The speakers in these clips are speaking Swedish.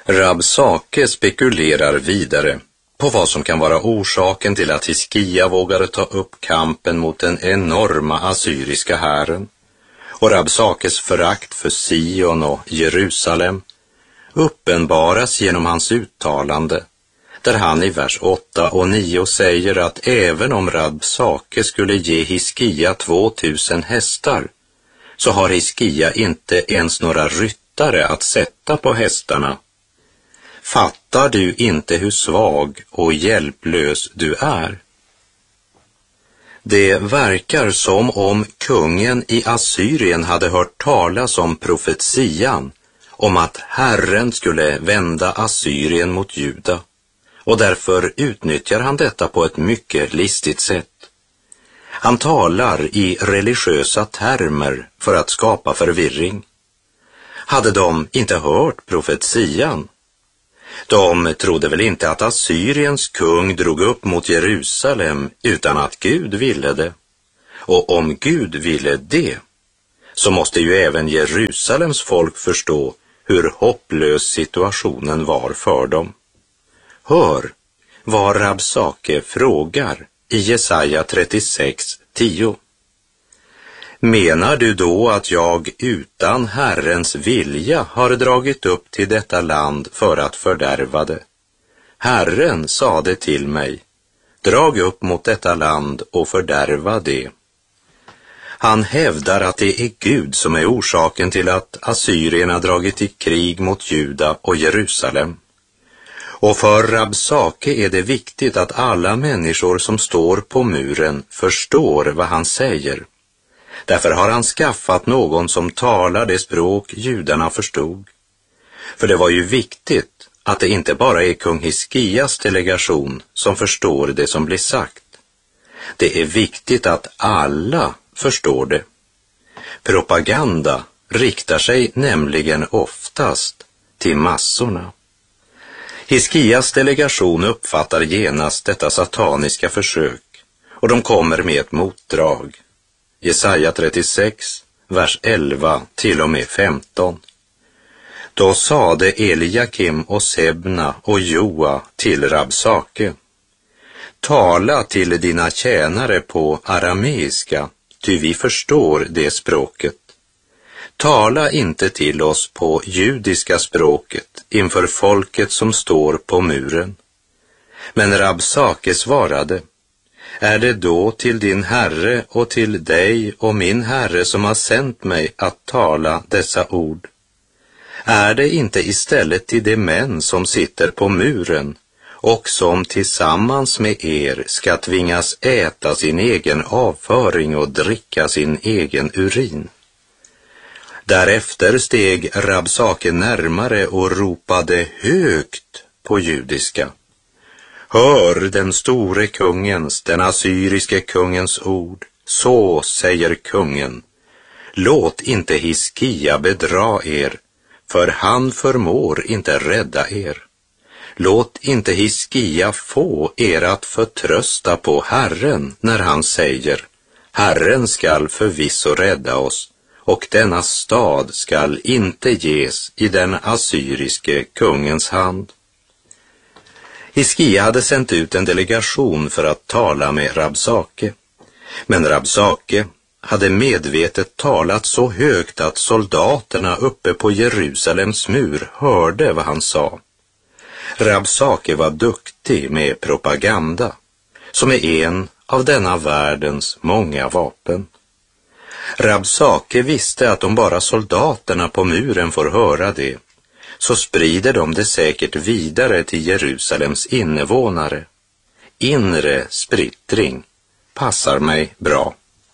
Rabsake spekulerar vidare på vad som kan vara orsaken till att Hiskia vågade ta upp kampen mot den enorma assyriska hären. Och Rabsakes förakt för Sion och Jerusalem uppenbaras genom hans uttalande, där han i vers 8 och 9 säger att även om Rabsake skulle ge Hiskia 2000 hästar, så har Hiskia inte ens några ryttare att sätta på hästarna. Fattar du inte hur svag och hjälplös du är? Det verkar som om kungen i Assyrien hade hört talas om profetian om att Herren skulle vända Assyrien mot Juda, och därför utnyttjar han detta på ett mycket listigt sätt. Han talar i religiösa termer för att skapa förvirring. Hade de inte hört profetian? De trodde väl inte att Assyriens kung drog upp mot Jerusalem utan att Gud ville det. Och om Gud ville det, så måste ju även Jerusalems folk förstå hur hopplös situationen var för dem. Hör vad Rabsake frågar i Jesaja 36:10. Menar du då att jag utan Herrens vilja har dragit upp till detta land för att fördärva det? Herren sade till mig, drag upp mot detta land och fördärva det. Han hävdar att det är Gud som är orsaken till att assyrierna dragit i krig mot Juda och Jerusalem. Och för Rabsake är det viktigt att alla människor som står på muren förstår vad han säger. Därför har han skaffat någon som talar det språk judarna förstod. För det var ju viktigt att det inte bara är kung Hiskias delegation som förstår det som blir sagt. Det är viktigt att alla förstår det. Propaganda riktar sig nämligen oftast till massorna. Hiskias delegation uppfattar genast detta sataniska försök, och de kommer med ett motdrag. Jesaja 36, vers 11 till och med 15. Då sade Eliakim och Sebna och Joa till Rabsake, tala till dina tjänare på arameiska, ty vi förstår det språket. Tala inte till oss på judiska språket inför folket som står på muren. Men Rabsake svarade, är det då till din herre och till dig och min herre som har sänt mig att tala dessa ord? Är det inte istället till de män som sitter på muren och som tillsammans med er ska tvingas äta sin egen avföring och dricka sin egen urin? Därefter steg Rabsake närmare och ropade högt på judiska. Hör den store kungens, den assyriske kungens ord. Så säger kungen. Låt inte Hiskia bedra er, för han förmår inte rädda er. Låt inte Hiskia få er att förtrösta på Herren när han säger, Herren skall förvisso rädda oss, och denna stad skall inte ges i den assyriske kungens hand. Hiskia hade sänt ut en delegation för att tala med Rabsake. Men Rabsake hade medvetet talat så högt att soldaterna uppe på Jerusalems mur hörde vad han sa. Rabsake var duktig med propaganda, som är en av denna världens många vapen. Rabsake visste att om bara soldaterna på muren får höra det, så sprider de det säkert vidare till Jerusalems invånare. Inre splittring passar mig bra.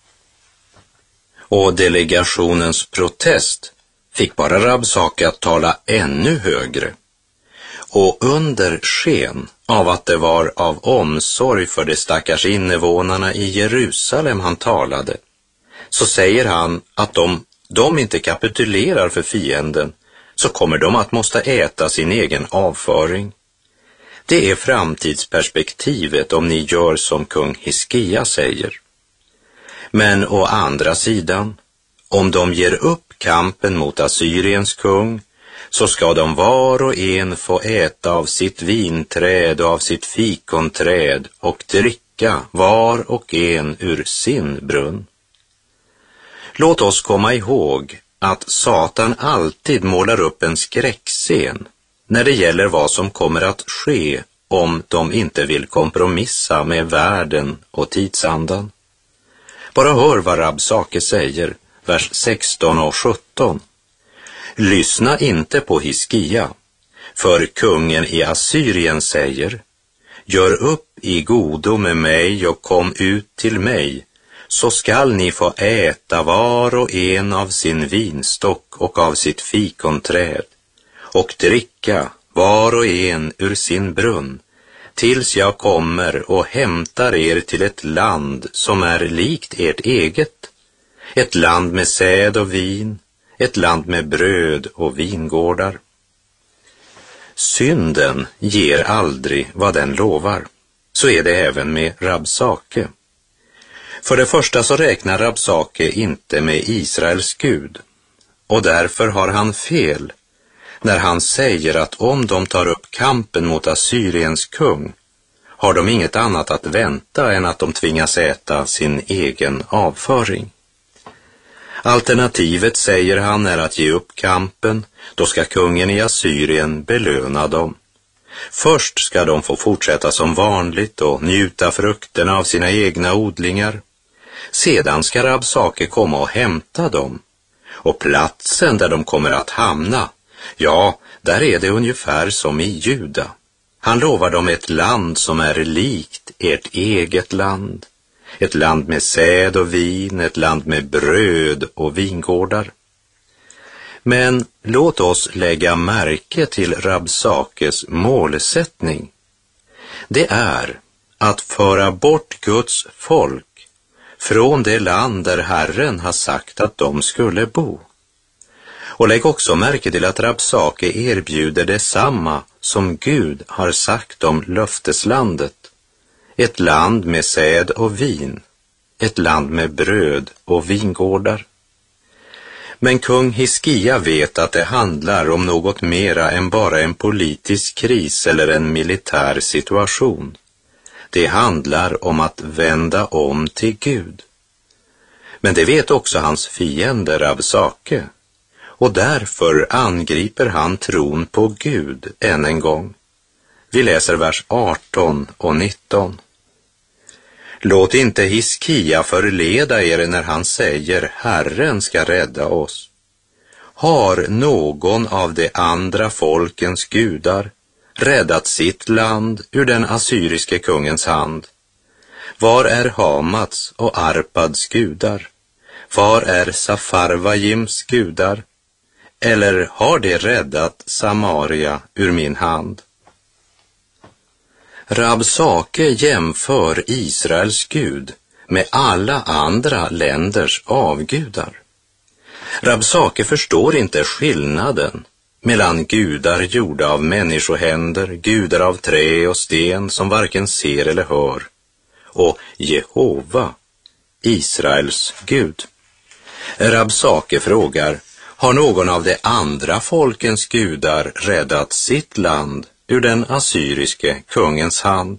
Och delegationens protest fick bara Rabsake att tala ännu högre. Och under sken av att det var av omsorg för de stackars invånarna i Jerusalem han talade, så säger han att om de inte kapitulerar för fienden, så kommer de att måste äta sin egen avföring. Det är framtidsperspektivet om ni gör som kung Hiskia säger. Men å andra sidan, om de ger upp kampen mot Assyriens kung, så ska de var och en få äta av sitt vinträd och av sitt fikonträd och dricka var och en ur sin brunn. Låt oss komma ihåg att Satan alltid målar upp en skräckscen när det gäller vad som kommer att ske om de inte vill kompromissa med världen och tidsandan. Bara hör vad Rabsake säger, vers 16 och 17. Lyssna inte på Hiskia, för kungen i Assyrien säger: gör upp i godo med mig och kom ut till mig, så skall ni få äta var och en av sin vinstock och av sitt fikonträd och dricka var och en ur sin brunn, tills jag kommer och hämtar er till ett land som är likt ert eget, ett land med säd och vin, ett land med bröd och vingårdar. Synden ger aldrig vad den lovar. Så är det även med Rabsake. För det första så räknar Rabsake inte med Israels Gud, och därför har han fel när han säger att om de tar upp kampen mot Assyriens kung har de inget annat att vänta än att de tvingas äta sin egen avföring. Alternativet, säger han, är att ge upp kampen. Då ska kungen i Assyrien belöna dem. Först ska de få fortsätta som vanligt och njuta frukterna av sina egna odlingar. Sedan ska Rabsake komma och hämta dem. Och platsen där de kommer att hamna, ja, där är det ungefär som i Juda. Han lovar dem ett land som är likt ert eget land. Ett land med säd och vin, ett land med bröd och vingårdar. Men låt oss lägga märke till Rabsakes målsättning. Det är att föra bort Guds folk från det land där Herren har sagt att de skulle bo. Och lägg också märke till att Rabsake erbjuder detsamma som Gud har sagt om löfteslandet. Ett land med säd och vin, ett land med bröd och vingårdar. Men kung Hiskia vet att det handlar om något mera än bara en politisk kris eller en militär situation. Det handlar om att vända om till Gud. Men det vet också hans fiende Rabsake, och därför angriper han tron på Gud än en gång. Vi läser vers 18 och 19. Låt inte Hiskia förleda er när han säger Herren ska rädda oss. Har någon av de andra folkens gudar räddat sitt land ur den assyriske kungens hand? Var är Hamats och Arpads gudar? Var är Safarvajims gudar? Eller har de räddat Samaria ur min hand? Rabsake jämför Israels Gud med alla andra länders avgudar. Rabsake förstår inte skillnaden mellan gudar gjorda av människohänder, gudar av trä och sten som varken ser eller hör, och Jehova, Israels Gud. Rabsake frågar, har någon av de andra folkens gudar räddat sitt land ur den assyriske kungens hand?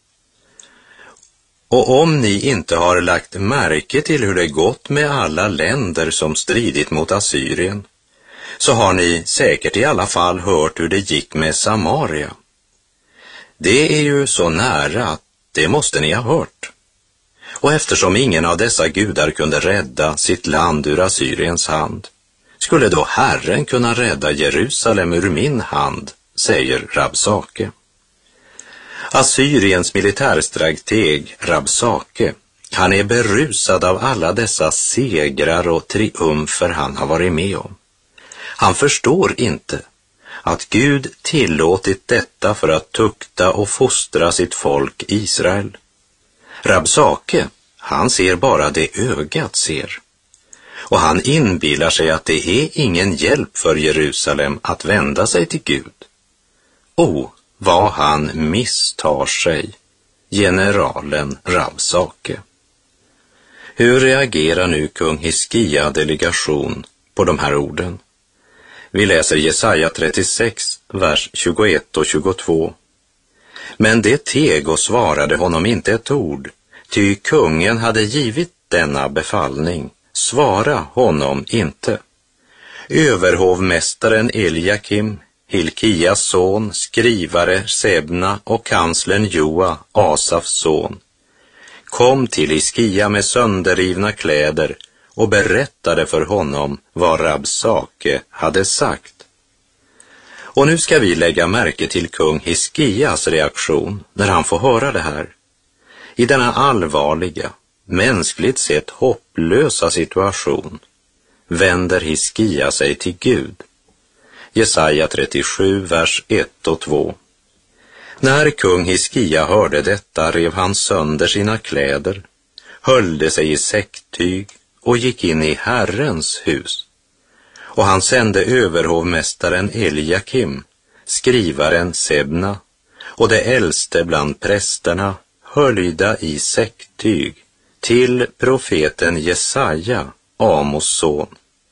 Och om ni inte har lagt märke till hur det gått med alla länder som stridit mot Assyrien, så har ni säkert i alla fall hört hur det gick med Samaria. Det är ju så nära att det måste ni ha hört. Och eftersom ingen av dessa gudar kunde rädda sitt land ur Assyriens hand, skulle då Herren kunna rädda Jerusalem ur min hand, säger Rabsake. Assyriens militärstrateg Rabsake, han är berusad av alla dessa segrar och triumfer han har varit med om. Han förstår inte att Gud tillåtit detta för att tukta och fostra sitt folk Israel. Rabsake, han ser bara det ögat ser. Och han inbillar sig att det är ingen hjälp för Jerusalem att vända sig till Gud. Vad han misstar sig, generalen Rabsake. Hur reagerar nu kung Hiskia delegation på de här orden? Vi läser Jesaja 36, vers 21 och 22. Men det teg och svarade honom inte ett ord, ty kungen hade givit denna befallning. Svara honom inte. Överhovmästaren Eliakim, Hilkias son, skrivare Sebna och kanslern Joa, Asafs son, kom till Hiskia med sönderrivna kläder och berättade för honom vad Rabsake hade sagt. Och nu ska vi lägga märke till kung Hiskias reaktion när han får höra det här. I denna allvarliga, mänskligt sett hopplösa situation vänder Hiskia sig till Gud. Jesaja 37, vers 1 och 2. När kung Hiskia hörde detta rev han sönder sina kläder, höljde sig i säcktyg och gick in i Herrens hus. Och han sände överhovmästaren Eliakim, skrivaren Sebna och det äldste bland prästerna, höljda i säcktyg, till profeten Jesaja, Amos son.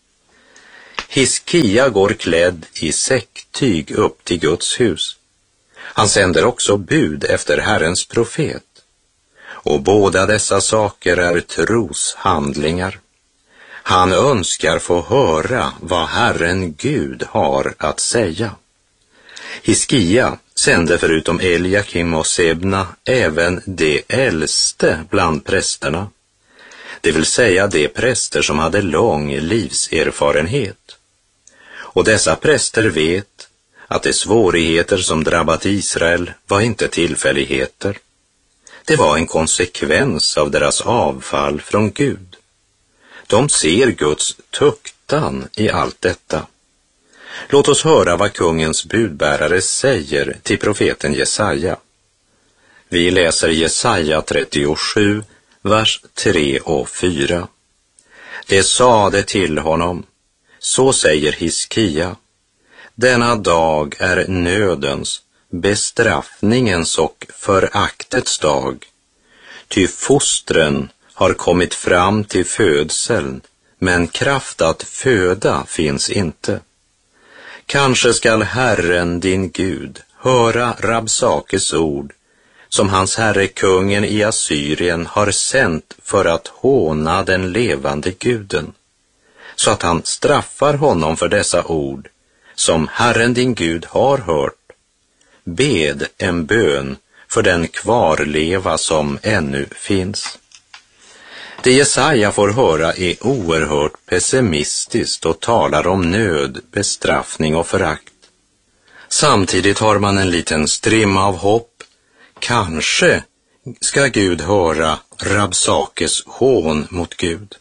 Hiskia går klädd i säcktyg upp till Guds hus. Han sänder också bud efter Herrens profet. Och båda dessa saker är troshandlingar. Han önskar få höra vad Herren Gud har att säga. Hiskia sände förutom Eliakim och Sebna även de äldste bland prästerna, det vill säga de präster som hade lång livserfarenhet. Och dessa präster vet att de svårigheter som drabbat Israel var inte tillfälligheter. Det var en konsekvens av deras avfall från Gud. De ser Guds tuktan i allt detta. Låt oss höra vad kungens budbärare säger till profeten Jesaja. Vi läser Jesaja 37, vers 3 och 4. Det sade till honom, så säger Hiskia, denna dag är nödens, bestraffningens och föraktets dag. Ty fostren har kommit fram till födseln, men kraft att föda finns inte. Kanske skall Herren din Gud höra Rabsakes ord, som hans herre kungen i Assyrien har sänt för att håna den levande guden, så att han straffar honom för dessa ord, som Herren din Gud har hört. Bed en bön för den kvarleva som ännu finns. Det Jesaja får höra är oerhört pessimistiskt och talar om nöd, bestraffning och förakt. Samtidigt har man en liten strimma av hopp. Kanske ska Gud höra Rabsakes hån mot Gud.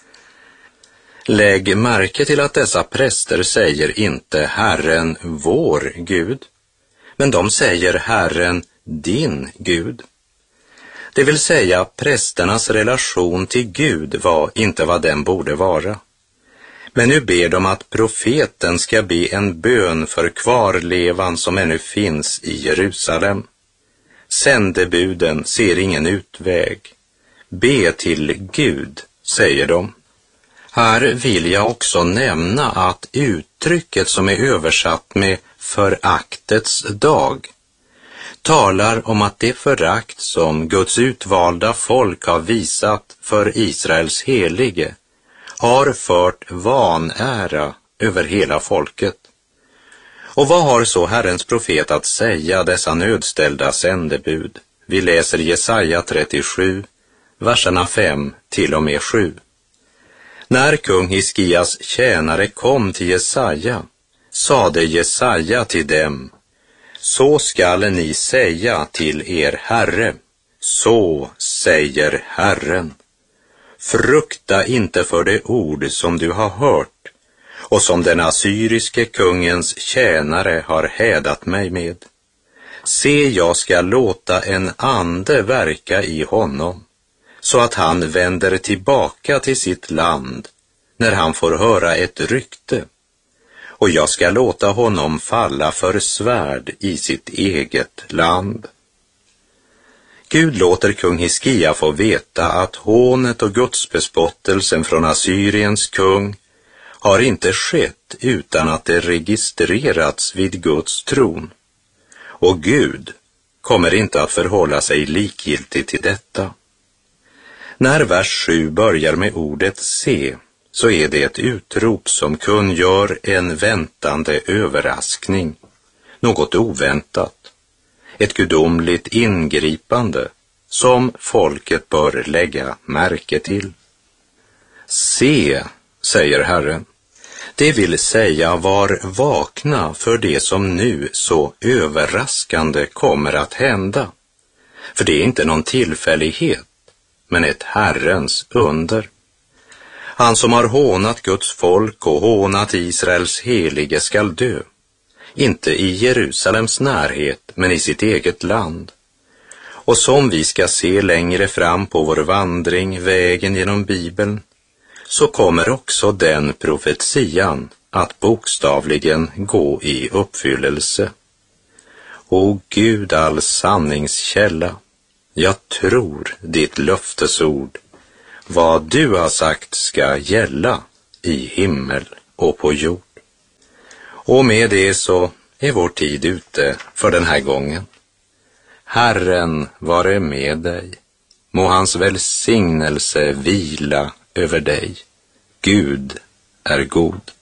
Lägg märke till att dessa präster säger inte Herren vår Gud, men de säger Herren din Gud. Det vill säga prästernas relation till Gud var inte vad den borde vara. Men nu ber de att profeten ska be en bön för kvarlevan som ännu finns i Jerusalem. Sändebuden ser ingen utväg. Be till Gud, säger de. Här vill jag också nämna att uttrycket som är översatt med föraktets dag talar om att det förakt som Guds utvalda folk har visat för Israels helige har fört vanära över hela folket. Och vad har så Herrens profet att säga dessa nödställda sändebud? Vi läser Jesaja 37, verserna 5 till och med 7. När kung Hiskias tjänare kom till Jesaja, sade Jesaja till dem, så skall ni säga till er Herre, så säger Herren. Frukta inte för det ord som du har hört och som den assyriske kungens tjänare har hädat mig med. Se, jag ska låta en ande verka i honom, så att han vänder tillbaka till sitt land när han får höra ett rykte. Och jag ska låta honom falla för svärd i sitt eget land. Gud låter kung Hiskia få veta att hånet och gudsbespottelsen från Assyriens kung har inte skett utan att det registrerats vid Guds tron. Och Gud kommer inte att förhålla sig likgiltig till detta. När vers 7 börjar med ordet se, så är det ett utrop som kungör en väntande överraskning, något oväntat, ett gudomligt ingripande som folket bör lägga märke till. Se, säger Herren, det vill säga var vakna för det som nu så överraskande kommer att hända. För det är inte någon tillfällighet, men ett Herrens under. Han som har hånat Guds folk och hånat Israels helige skall dö. Inte i Jerusalems närhet, men i sitt eget land. Och som vi ska se längre fram på vår vandring, vägen genom Bibeln, så kommer också den profetian att bokstavligen gå i uppfyllelse. O Gud, all sanningskälla, jag tror ditt löftesord. Vad du har sagt ska gälla i himmel och på jord. Och med det så är vår tid ute för den här gången. Herren vare med dig. Må hans välsignelse vila över dig. Gud är god.